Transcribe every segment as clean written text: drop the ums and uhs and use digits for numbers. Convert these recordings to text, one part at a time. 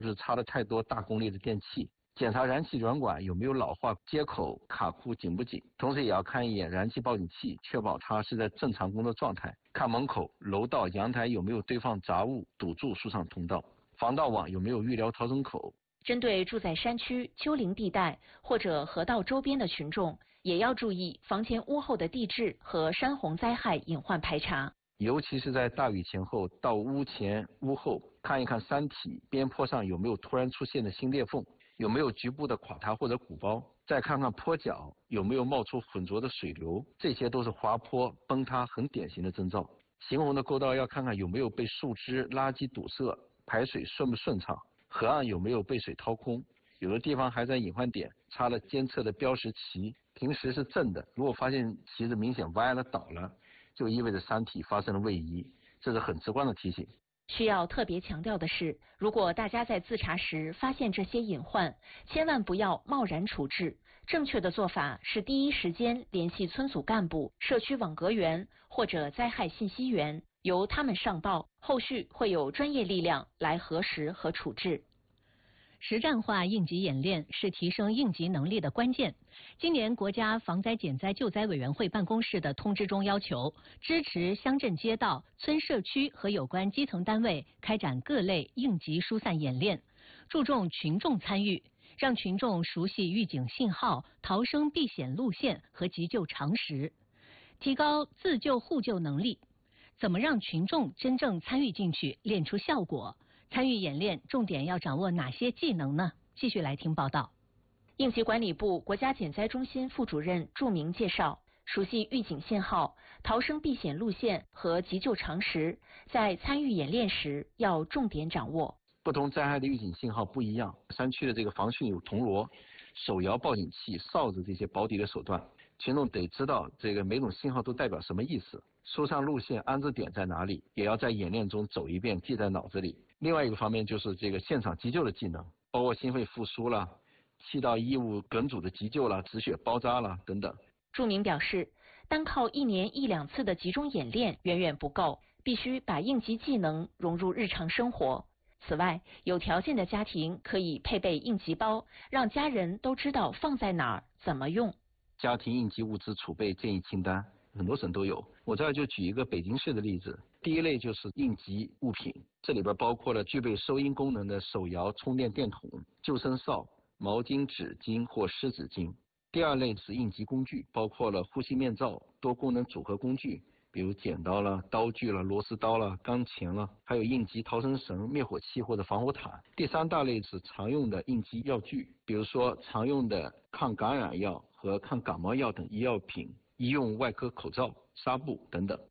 是插了太多大功率的电器。检查燃气软管有没有老化、接口卡库紧不紧，同时也要看一眼燃气报警器，确保它是在正常工作状态。看门口、楼道、阳台有没有堆放杂物，堵住疏散通道。防盗网有没有预留逃生口。 针对住在山区、丘陵地带或者河道周边的群众，也要注意房前屋后的地质和山洪灾害隐患排查。 尤其是在大雨前后，到屋前屋后看一看山体边坡上有没有突然出现的新裂缝，有没有局部的垮塌或者鼓包，再看看坡脚有没有冒出浑浊的水流，这些都是滑坡崩塌很典型的征兆。行洪的沟道要看看有没有被树枝、垃圾堵塞，排水顺不顺畅，河岸有没有被水掏空，有的地方还在隐患点插了监测的标识旗，平时是正的，如果发现旗子明显歪了倒了，就意味着山体发生了位移，这是很直观的提醒。 需要特别强调的是，如果大家在自查时发现这些隐患，千万不要贸然处置。正确的做法是第一时间联系村组干部、社区网格员或者灾害信息员，由他们上报，后续会有专业力量来核实和处置。 实战化应急演练是提升应急能力的关键。今年国家防灾减灾救灾委员会办公室的通知中要求，支持乡镇街道、村社区和有关基层单位开展各类应急疏散演练，注重群众参与，让群众熟悉预警信号、逃生避险路线和急救常识，提高自救互救能力。怎么让群众真正参与进去，练出效果？参与演练重点要掌握哪些技能呢？继续来听报道。 应急管理部国家减灾中心副主任祝明介绍，熟悉预警信号、逃生避险路线和急救常识，在参与演练时要重点掌握。 不同灾害的预警信号不一样，山区的这个防汛有铜锣、手摇报警器、哨子这些保底的手段，群众得知道这个每种信号都代表什么意思，疏散路线、安置点在哪里，也要在演练中走一遍，记在脑子里。另外一个方面就是这个现场急救的技能，包括心肺复苏了、气道异物梗阻的急救了、止血包扎了等等。 祝明表示，单靠1年1、2次的集中演练远远不够，必须把应急技能融入日常生活。此外，有条件的家庭可以配备应急包，让家人都知道放在哪儿、怎么用。 家庭应急物资储备建议清单，很多省都有。我这儿就举一个北京市的例子。第一类就是应急物品，这里边包括了具备收音功能的手摇充电电筒、救生哨、毛巾、纸巾或湿纸巾。第二类是应急工具，包括了呼吸面罩、多功能组合工具，比如剪刀了、刀具了、螺丝刀了、钢钳了，还有应急逃生绳、灭火器或者防火毯。第三大类是常用的应急药具，比如说常用的抗感染药和抗感冒药等医药品、医用外科口罩、纱布等等。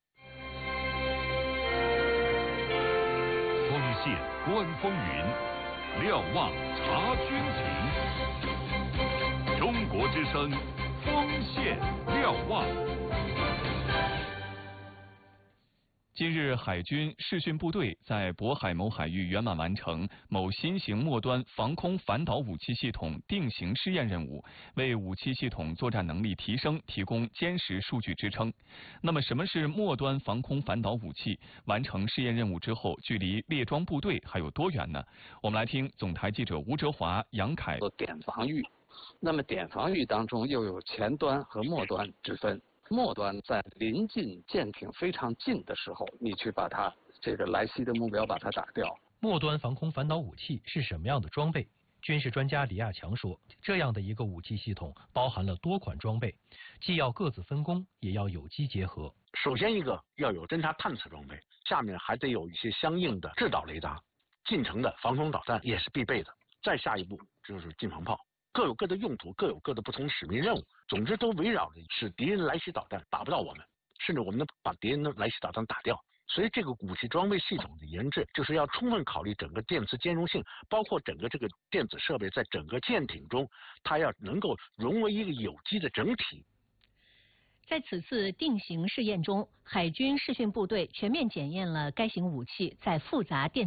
锋线观风云，瞭望察军情。中国之声，锋线瞭望。 近日，海军视讯部队在渤海某海域圆满完成某新型末端防空反导武器系统定型试验任务，为武器系统作战能力提升提供坚实数据支撑。那么，什么是末端防空反导武器？完成试验任务之后，距离列装部队还有多远呢？我们来听总台记者吴哲华、杨凯。 点防御，那么点防御当中又有前端和末端之分。末端在临近舰艇非常近的时候，你去把它这个来袭的目标把它打掉。 末端防空反导武器是什么样的装备？军事专家李亚强说，这样的一个武器系统包含了多款装备，既要各自分工，也要有机结合。 首先一个要有侦察探测装备，下面还得有一些相应的制导雷达，近程的防空导弹也是必备的。再下一步就是近防炮。各有各的用途，各有各的不同使命任务，总之都围绕着使敌人来袭导弹打不到我们，甚至我们能把敌人的来袭导弹打掉。所以这个武器装备系统的研制，就是要充分考虑整个电磁兼容性，包括整个这个电子设备在整个舰艇中，它要能够融为一个有机的整体。 在此次定型试验中，海军视讯部队全面检验了该型武器在复杂电